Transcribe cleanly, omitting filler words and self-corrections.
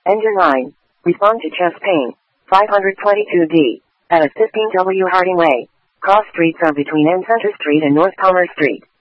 Engine 9. Respond to chest pain. 522D. At 15W Harding Way. Cross streets are between N Center Street and North Palmer Street.